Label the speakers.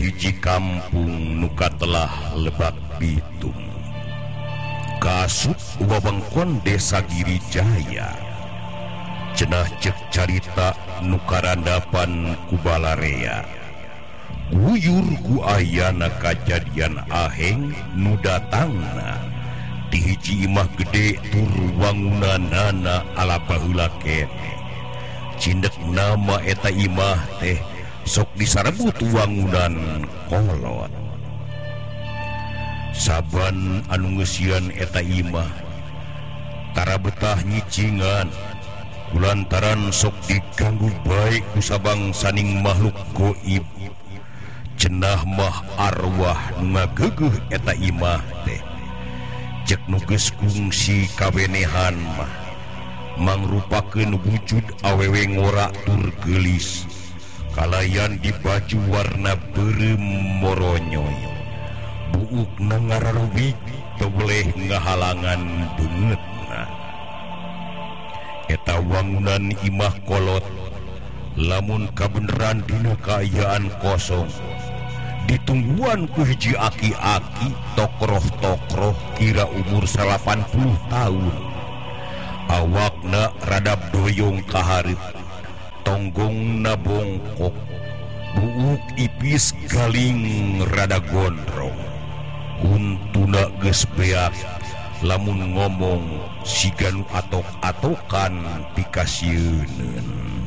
Speaker 1: hiji kampung nuka telah Lebak Bitung kasut wewengkon Desa Girijaya cenah cek carita nukarandapan ku balarea guyur ku ayana kajadian aheng nu datangna di hiji imah gede tur wangunanana ala baheula keneh cindek nama eta imah teh sok disarebut wangunan kolot saban anu ngeusian eta imah tara betah nyicingan kulantaran sok diganggu baik ku sabangsaning makhluk goib cenah mah arwah nu ngageugeum eta imah teh cek nu geus kungsi kawenehan mah mangrupakeun wujud awewe ngora tur geulis kalayan di baju warna beureum moronyoy buukna ngararuwig teu boleh ngahalangan beungeutna eta wangunan imah kolot lamun kabeneran dina kaayaan kosong ditungguan ku hiji aki-aki tokroh-tokroh kira umur 80 tahun awakna radap doyong kaharep tonggongna bongkok buuk ipis galing rada gondrong untuna geus beak lamun ngomong siganu atok-atokan pikasieun